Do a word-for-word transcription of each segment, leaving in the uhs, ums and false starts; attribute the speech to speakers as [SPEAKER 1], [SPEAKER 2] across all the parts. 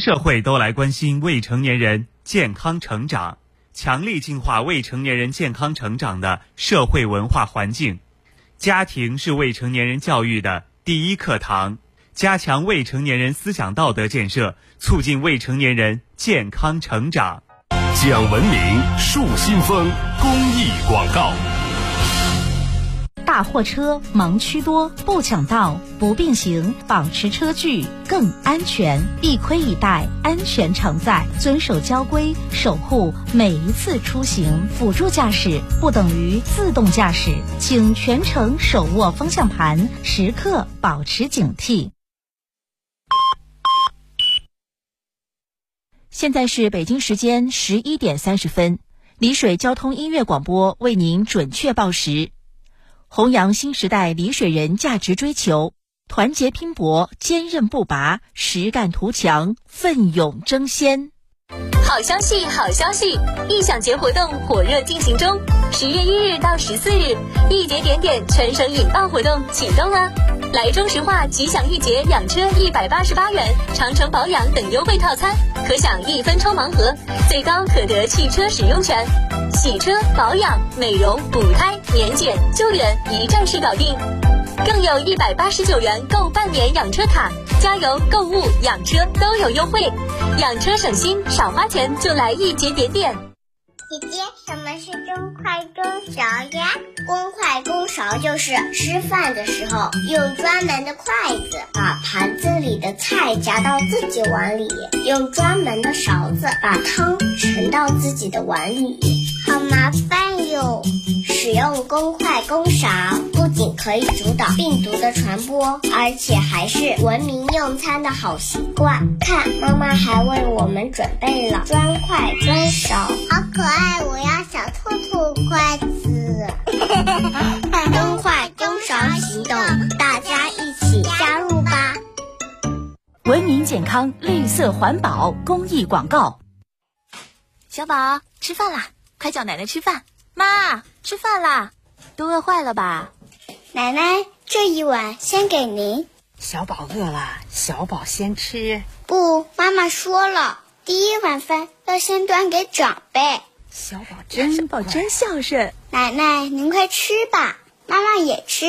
[SPEAKER 1] 社会都来关心未成年人健康成长，强力净化未成年人健康成长的社会文化环境。家庭是未成年人教育的第一课堂，加强未成年人思想道德建设，促进未成年人健康成长。
[SPEAKER 2] 讲文明树新风公益广告。
[SPEAKER 3] 大货车盲区多，不抢道，不并行，保持车距更安全。一盔一带，安全常在。遵守交规，守护每一次出行。辅助驾驶不等于自动驾驶，请全程手握方向盘，时刻保持警惕。
[SPEAKER 4] 现在是北京时间十一点三十分，丽水交通音乐广播为您准确报时。弘扬新时代丽水人价值追求，团结拼搏，坚韧不拔，实干图强，奋勇争先。
[SPEAKER 5] 好消息，好消息！异享节活动火热进行中，十月一日到十四日，一节点点全省引爆活动启动啦！来中石化吉享一节养车一百八十八元，长城保养等优惠套餐，可享一分抽盲盒，最高可得汽车使用权。洗车、保养、美容、补胎、年检、救援一站式搞定，更有一百八十九元购半年养车卡，加油、购物、养车都有优惠，养车省心，少花钱就来一节点点。
[SPEAKER 6] 姐姐，什么是公筷公勺呀？公筷公勺就是吃饭的时候用专门的筷子把盘子里的菜夹到自己碗里，用专门的勺子把汤盛到自己的碗里，好麻烦哟。使用公筷公勺不仅可以阻挡病毒的传播，而且还是文明用餐的好习惯。看，妈妈还为我们准备了专筷专勺，好可爱，我要小兔兔筷子。公筷公勺行动，大家一起加入吧。
[SPEAKER 4] 文明健康，绿色环保公益广告。
[SPEAKER 7] 小宝，吃饭啦，快叫奶奶吃饭。妈，吃饭啦，都饿坏了吧？
[SPEAKER 6] 奶奶，这一碗先给您。
[SPEAKER 8] 小宝饿了，小宝先吃。
[SPEAKER 6] 不，妈妈说了，第一碗饭要先端给长辈。
[SPEAKER 8] 小宝真
[SPEAKER 4] 小宝真孝顺。
[SPEAKER 6] 奶奶，您快吃吧，妈妈也吃。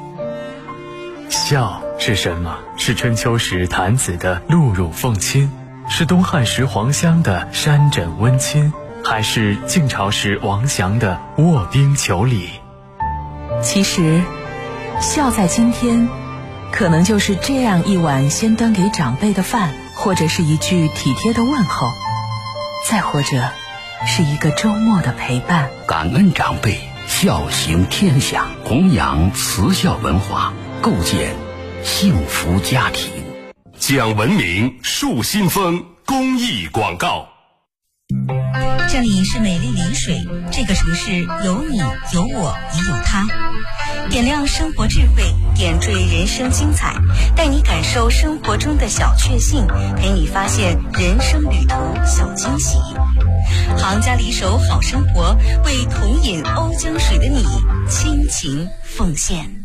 [SPEAKER 9] 孝是什么？是春秋时郯子的露乳奉亲，是东汉时黄香的山枕温亲，还是晋朝时王祥的卧冰求鲤？
[SPEAKER 4] 其实孝在今天可能就是这样一碗先端给长辈的饭，或者是一句体贴的问候，再或者是一个周末的陪伴。
[SPEAKER 10] 感恩长辈，孝行天下，弘扬慈孝文化，构建幸福家庭。
[SPEAKER 2] 讲文明树新风公益广告。
[SPEAKER 11] 这里是美丽丽水，这个城市有你有我也有他，点亮生活智慧，点缀人生精彩，带你感受生活中的小确幸，陪你发现人生旅途小惊喜。行家里手好生活，为同饮瓯江水的你倾情奉献。